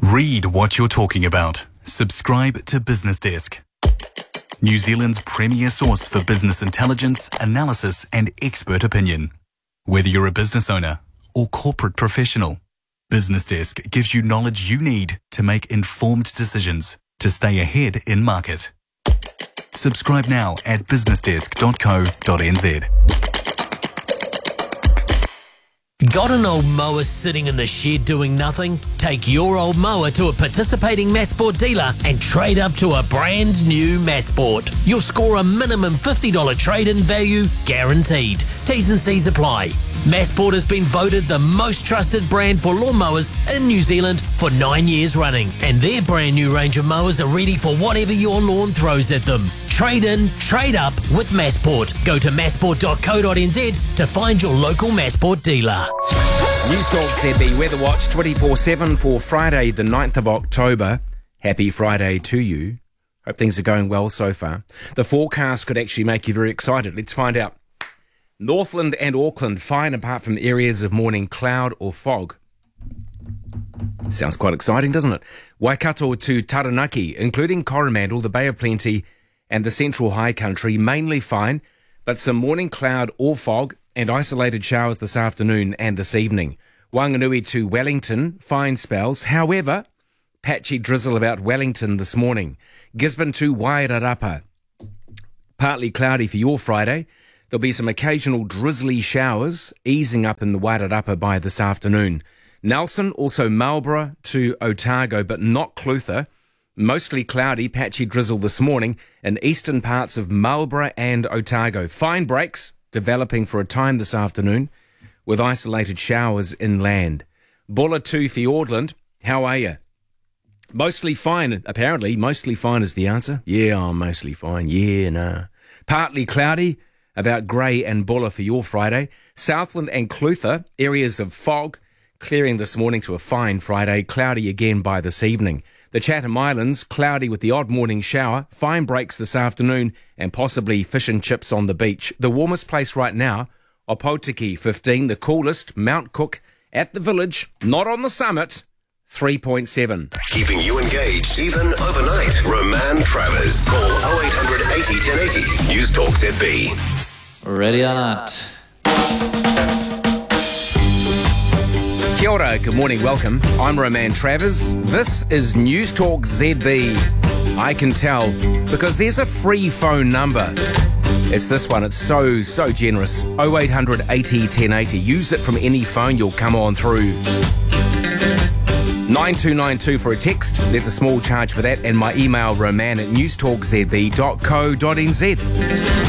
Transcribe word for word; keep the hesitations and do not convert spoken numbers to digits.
Read what you're talking about. Subscribe to Business Desk, New Zealand's premier source for business intelligence, analysis and expert opinion. Whether you're a business owner or corporate professional, Business Desk gives you knowledge you need to make informed decisions to stay ahead in market. Subscribe now at business desk dot co dot n z. Got an old mower sitting in the shed doing nothing? Take your old mower to a participating Massport dealer and trade up to a brand new Massport. You'll score a minimum fifty dollars trade-in value guaranteed. T's and C's apply. Massport has been voted the most trusted brand for lawnmowers in New Zealand for nine years running, and their brand new range of mowers are ready for whatever your lawn throws at them. Trade in, trade up with Massport. Go to massport dot co dot n z to find your local Massport dealer. Newstalk Z B Weather Watch twenty-four seven for Friday the ninth of October. Happy Friday to you. Hope things are going well so far. The forecast could actually make you very excited. Let's find out. Northland and Auckland, fine apart from areas of morning cloud or fog. Sounds quite exciting, doesn't it? Waikato to Taranaki, including Coromandel, the Bay of Plenty and the Central High Country, mainly fine, but some morning cloud or fog and isolated showers this afternoon and this evening. Wanganui to Wellington, fine spells. However, patchy drizzle about Wellington this morning. Gisborne to Wairarapa, partly cloudy for your Friday. There'll be some occasional drizzly showers easing up in the Wairarapa by this afternoon. Nelson, also Marlborough to Otago, but not Clutha. Mostly cloudy, patchy drizzle this morning in eastern parts of Marlborough and Otago. Fine breaks developing for a time this afternoon with isolated showers inland. Bulla to Fiordland, how are you? Mostly fine, apparently. Mostly fine is the answer. Yeah, I'm mostly fine. Yeah, nah. Partly cloudy, about grey and Bulla for your Friday. Southland and Clutha, areas of fog, clearing this morning to a fine Friday, cloudy again by this evening. The Chatham Islands, cloudy with the odd morning shower, fine breaks this afternoon and possibly fish and chips on the beach. The warmest place right now, Opotiki fifteen, the coolest, Mount Cook at the village, not on the summit, three point seven. Keeping you engaged even overnight. Roman Travers. Call oh eight hundred eighty ten eighty. Newstalk Z B. Ready or not. Kia ora, good morning, welcome. I'm Roman Travers. This is Newstalk Z B. I can tell because there's a free phone number. It's this one, it's so, so generous. oh eight hundred eighty ten eighty. Use it from any phone, you'll come on through. nine two nine two for a text. There's a small charge for that. And my email, roman at newstalk z b dot co dot n z.